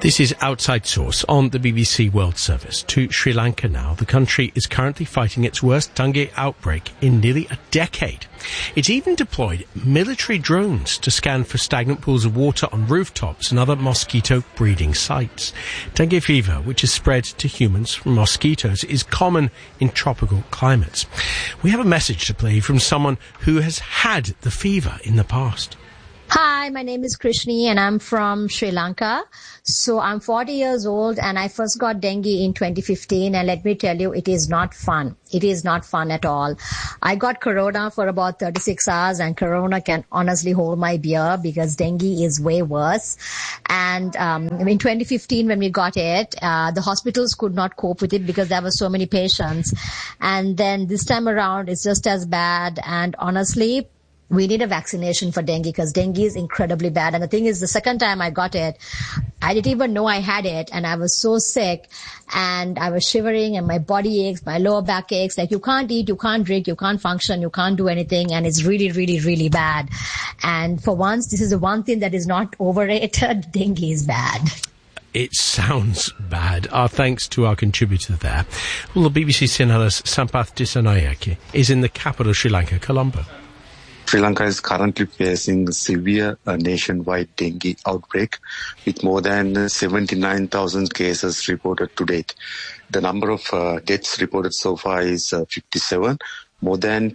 This is Outside Source on the BBC World Service. To Sri Lanka now. The country is currently fighting its worst dengue outbreak in nearly a decade. It's even deployed military drones to scan for stagnant pools of water on rooftops and other mosquito breeding sites. Dengue fever, which is spread to humans from mosquitoes, is common in tropical climates. We have a message to play from someone who has had the fever in the past. Hi, my name is Krishni and I'm from Sri Lanka. So I'm 40 years old and I first got dengue in 2015, and let me tell you, it is not fun. It is not fun at all. I got corona for about 36 hours, and corona can honestly hold my beer because dengue is way worse. And in 2015 when we got it, the hospitals could not cope with it because there were so many patients. And then this time around it's just as bad, and honestly, we need a vaccination for dengue because dengue is incredibly bad. And the thing is, the second time I got it, I didn't even know I had it. And I was so sick and I was shivering and my body aches, my lower back aches. Like, you can't eat, you can't drink, you can't function, you can't do anything. And it's really, really, really bad. And for once, this is the one thing that is not overrated. Dengue is bad. It sounds bad. Our thanks to our contributor there. Well, the BBC Sinhala's Sampath Dissanayake is in the capital, Sri Lanka, Colombo. Sri Lanka is currently facing severe nationwide dengue outbreak with more than 79,000 cases reported to date. The number of deaths reported so far is 57. More than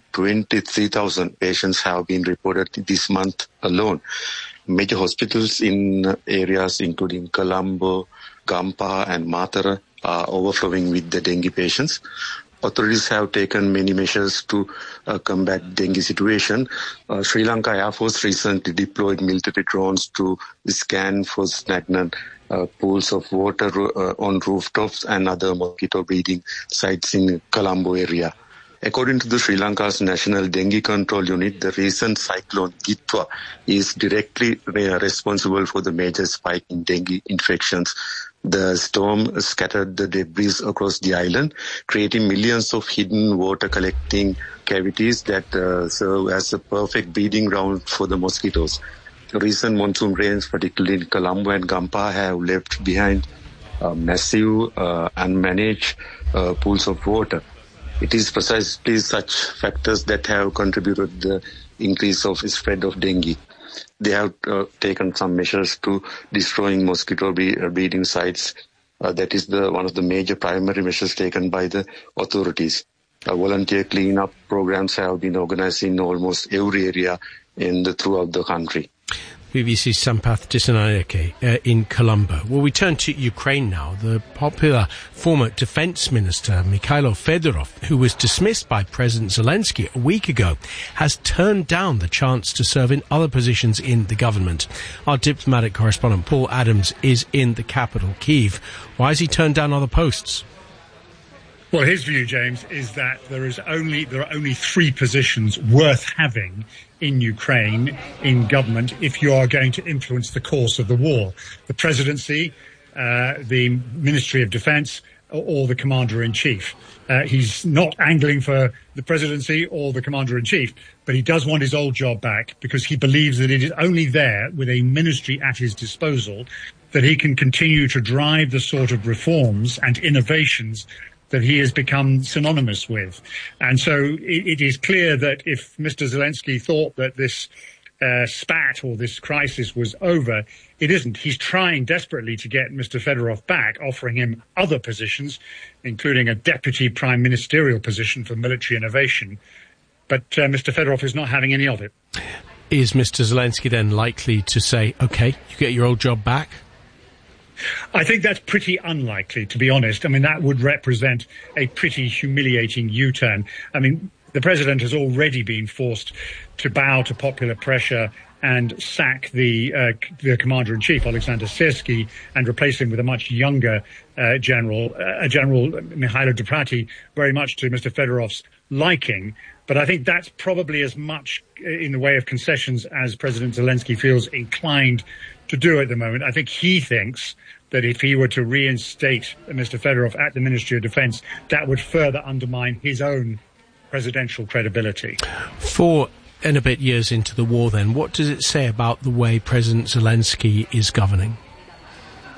23,000 patients have been reported this month alone. Major hospitals in areas including Colombo, Gampaha and Matara are overflowing with the dengue patients. Authorities have taken many measures to combat dengue situation. Sri Lanka Air Force recently deployed military drones to scan for stagnant pools of water on rooftops and other mosquito breeding sites in Colombo area. According to the Sri Lanka's National Dengue Control Unit, the recent cyclone Gitwa is directly responsible for the major spike in dengue infections. The storm scattered the debris across the island, creating millions of hidden water collecting cavities that serve as a perfect breeding ground for the mosquitoes. Recent monsoon rains, particularly in Colombo and Gampaha, have left behind massive unmanaged pools of water. It is precisely such factors that have contributed to the increase of spread of dengue. They have taken some measures to destroying mosquito breeding sites. That is one of the major primary measures taken by the authorities. Volunteer cleanup programs have been organized in almost every area throughout the country. BBC's Sampath Dissanayake in Colombo. Well, we turn to Ukraine now. The popular former defence minister Mikhailo Fedorov, who was dismissed by President Zelensky a week ago, has turned down the chance to serve in other positions in the government. Our diplomatic correspondent Paul Adams is in the capital, Kyiv. Why has he turned down other posts? Well, his view, James, is that there are only three positions worth having in Ukraine, in government, if you are going to influence the course of the war. The presidency, the Ministry of Defence, or the Commander-in-Chief. He's not angling for the presidency or the Commander-in-Chief, but he does want his old job back because he believes that it is only there, with a ministry at his disposal, that he can continue to drive the sort of reforms and innovations that he has become synonymous with. And so it is clear that if Mr. Zelensky thought that this spat or this crisis was over, it isn't. He's trying desperately to get Mr. Fedorov back, offering him other positions, including a deputy prime ministerial position for military innovation. But Mr. Fedorov is not having any of it. Is Mr. Zelensky then likely to say, OK, you get your old job back? I think that's pretty unlikely, to be honest. I mean, that would represent a pretty humiliating U-turn. I mean, the president has already been forced to bow to popular pressure and sack the commander-in-chief, Alexander Syrsky, and replace him with a much younger general, Mihailo Deprati, very much to Mr. Fedorov's liking. But I think that's probably as much in the way of concessions as President Zelensky feels inclined to do at the moment. I think he thinks that if he were to reinstate Mr. Fedorov at the Ministry of Defence, that would further undermine his own presidential credibility. 4 and a bit years into the war then, what does it say about the way President Zelensky is governing?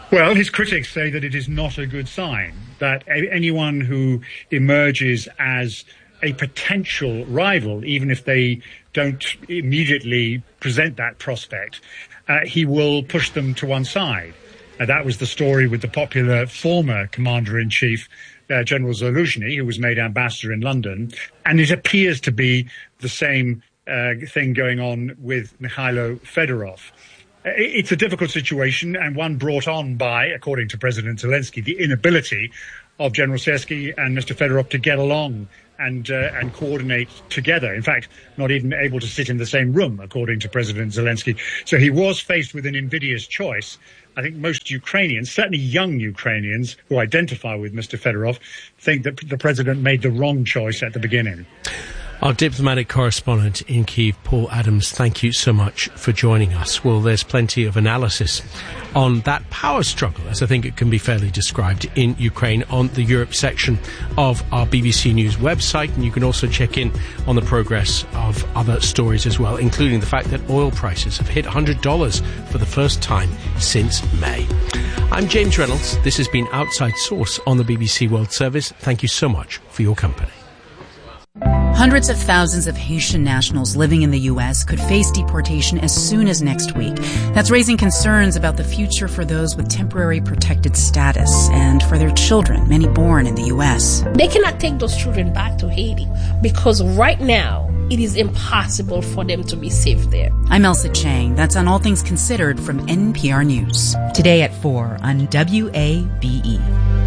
Well, his critics say that it is not a good sign, that anyone who emerges as a potential rival, even if they don't immediately present that prospect, he will push them to one side. That was the story with the popular former Commander-in-Chief, General Zaluzhny, who was made ambassador in London. And it appears to be the same thing going on with Mikhailo Fedorov. It's a difficult situation, and one brought on by, according to President Zelensky, the inability of General Syrskyi and Mr. Fedorov to get along and coordinate together. In fact, not even able to sit in the same room, according to President Zelensky. So he was faced with an invidious choice. I think most Ukrainians, certainly young Ukrainians who identify with Mr. Fedorov, think that the president made the wrong choice at the beginning. Our diplomatic correspondent in Kyiv, Paul Adams, thank you so much for joining us. Well, there's plenty of analysis on that power struggle, as I think it can be fairly described, in Ukraine on the Europe section of our BBC News website. And you can also check in on the progress of other stories as well, including the fact that oil prices have hit $100 for the first time since May. I'm James Reynolds. This has been Outside Source on the BBC World Service. Thank you so much for your company. Hundreds of thousands of Haitian nationals living in the U.S. could face deportation as soon as next week. That's raising concerns about the future for those with temporary protected status and for their children, many born in the U.S. They cannot take those children back to Haiti because right now it is impossible for them to be safe there. I'm Elsa Chang. That's on All Things Considered from NPR News. Today at 4 on WABE.